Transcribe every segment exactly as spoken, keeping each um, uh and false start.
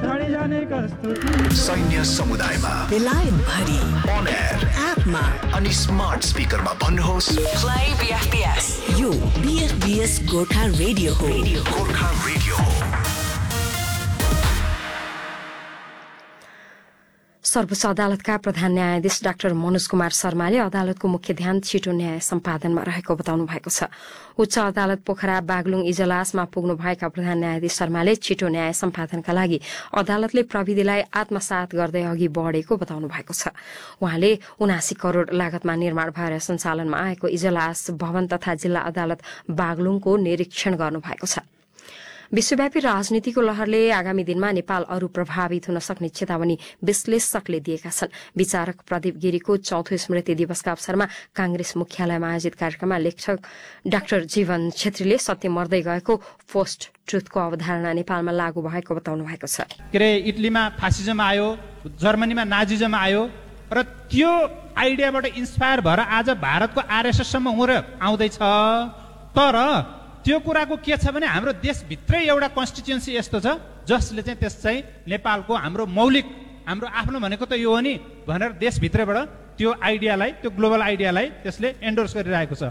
सैन्य समुदायमा बेलायत भरि अन एयर एपमा अनि स्मार्ट स्पिकरमा भन्नुहोस् प्ले बीएफबीएस यो बीएफबीएस गोर्खा रेडियो हो गोर्खा रेडियो हो। सर्वोच्च अदालतका प्रधान न्यायाधीश डाक्टर मनोज कुमार शर्माले अदालतको मुख्य ध्यान छिटो न्याय सम्पादनमा रहेको बताउनु भएको छ। उच्च अदालत पोखरा बागलुङ इजलासमा पुग्नु भएका प्रधान न्यायाधीश शर्माले छिटो न्याय सम्पादनका लागि अदालतले प्रविधिलाई आत्मसात गर्दै अघि बढ़ेको बताउनु भएको छ। उहाँले उनासी करोड़ लागतमा निर्माण भएर सञ्चालनमा आएको इजलास भवन तथा जिल्ला अदालत बागलुङको निरीक्षण गर्नु भएको छ। विश्वव्यापी राजनीतिको लहरले आगामी दिनमा नेपाल अरू प्रभावित हुन सक्ने चेतावनी विश्लेषकले दिएका छन्। विचारक प्रदीप गिरीको चौथो स्मृति दिवसका अवसरमा कांग्रेस मुख्यालयमा आयोजित कार्यक्रममा लेखक डाक्टर जीवन छेत्रीले सत्य मर्दै गएको पोस्ट ट्रुथको अवधारणा नेपालमा लागू भएको बताउनु भएको छ। के अरे इटलीमा फासिजम आयो, जर्मनीमा नाजिजम आयो र त्यो आइडियाबाट इन्स्पायर भएर आज भारतको आरएसएस सम्म उम्र आउँदैछ। तर त्यो कुराको के छ भने हाम्रो देशभित्रै एउटा कन्स्टिट्युएन्सी यस्तो छ जसले चाहिँ त्यस चाहिँ नेपालको हाम्रो मौलिक हाम्रो आफ्नो भनेको त यो हो नि भनेर देशभित्रैबाट त्यो आइडियालाई त्यो ग्लोबल आइडियालाई त्यसले एन्डोर्स गरिरहेको छ।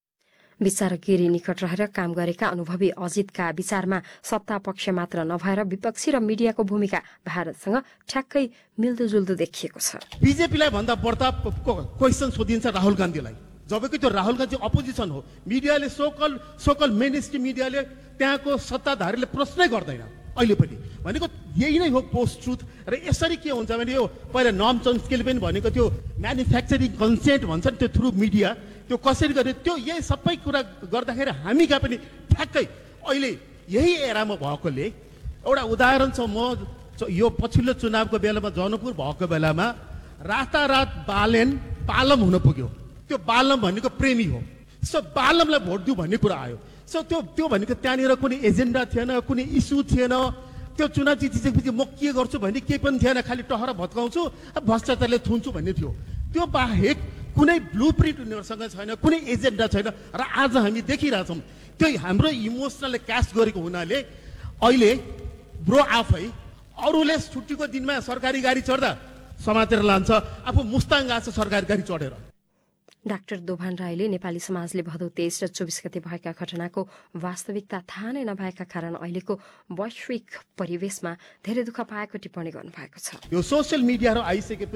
विचारक गिरी निकट रहेर काम गरेका अनुभवी अजितका विचारमा सत्ता पक्ष मात्र नभएर विपक्षी र मिडियाको भूमिका भारतसँग ठ्याक्कै मिल्दोजुल्दो देखिएको छ। बीजेपीलाई भन्दा बढ्ता क्वेसन सोधिन्छ राहुल गान्धीलाई, जबकि त्यो राहुल गान्धी अपोजिसन हो। मिडियाले सोकल सोकल मेन स्ट्रिम मिडियाले त्यहाँको सत्ताधारीले प्रश्नै गर्दैन अहिले पनि। भनेको यही नै हो पोस्ट ट्रुथ। र यसरी के हुन्छ भने यो पहिला नर्म चम्स्कीले पनि भनेको त्यो म्यानुफ्याक्चरिङ कन्सेन्ट भन्छ नि त्यो थ्रु मिडिया, त्यो कसरी गर्ने त्यो यही सबै कुरा गर्दाखेरि हामी कहाँ पनि ठ्याक्कै अहिले यही एरामा भएकोले एउटा उदाहरण छ। म यो पछिल्लो चुनावको बेलामा जनकपुर भएको बेलामा रातारात बालेन पालम हुन पुग्यो। त्यो बालम भनेको प्रेमी हो, सो बालमलाई भोट दिउँ भन्ने कुरा आयो। सो त्यो त्यो भनेको त्यहाँनिर कुनै एजेन्डा थिएन, कुनै इस्यु थिएन। त्यो चुनाव जितिसकेपछि म के गर्छु भन्ने केही पनि थिएन, खालि टहरा भत्काउँछु भ्रष्टाचारले थुन्छु भन्ने थियो। त्यो बाहेक कुनै ब्लु प्रिन्ट उनीहरूसँग छैन, कुनै एजेन्डा छैन। र आज हामी देखिरहेछौँ त्यो हाम्रो इमोसनलले क्यास्ट गरेको हुनाले अहिले ब्रो आफै अरूले छुट्टीको दिनमा सरकारी गाडी चढ्दा समातेर लान्छ, आफू मुस्ताङ गएको छ सरकारी गाडी चढेर। डाक्टर दोभान राईले नेपाली समाजले भदौ तेइस र चौबिस गते भएका घटनाको वास्तविकता थाहा नै नभएका कारण अहिलेको वैश्विक परिवेशमा धेरै दुःख पाएको टिप्पणी गर्नुभएको छ। यो सोसियल मिडियाहरू आइसकेपछि